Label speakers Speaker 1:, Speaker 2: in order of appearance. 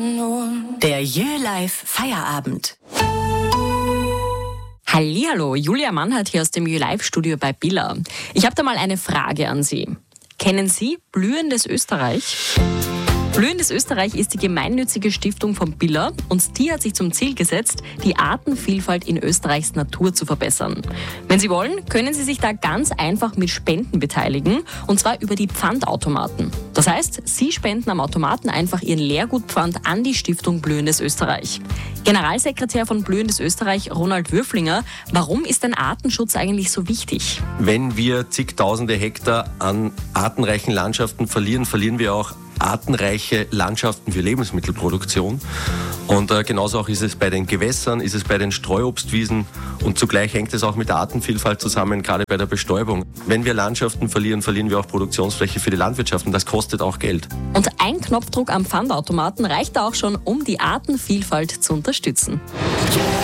Speaker 1: Der YöLife Feierabend.
Speaker 2: Hallihallo, Julia Mannhardt hier aus dem YöLife-Studio bei Billa. Ich habe da mal eine Frage an Sie. Kennen Sie Blühendes Österreich? Blühendes Österreich ist die gemeinnützige Stiftung von Billa und die hat sich zum Ziel gesetzt, die Artenvielfalt in Österreichs Natur zu verbessern. Wenn Sie wollen, können Sie sich da ganz einfach mit Spenden beteiligen und zwar über die Pfandautomaten. Das heißt, Sie spenden am Automaten einfach Ihren Leergutpfand an die Stiftung Blühendes Österreich. Generalsekretär von Blühendes Österreich, Ronald Würflinger, warum ist denn Artenschutz eigentlich so wichtig?
Speaker 3: Wenn wir zigtausende Hektar an artenreichen Landschaften verlieren, verlieren wir auch artenreiche Landschaften für Lebensmittelproduktion. Und genauso auch ist es bei den Gewässern, ist es bei den Streuobstwiesen und zugleich hängt es auch mit der Artenvielfalt zusammen, gerade bei der Bestäubung. Wenn wir Landschaften verlieren, verlieren wir auch Produktionsfläche für die Landwirtschaft und das kostet auch Geld.
Speaker 2: Und ein Knopfdruck am Pfandautomaten reicht auch schon, um die Artenvielfalt zu unterstützen.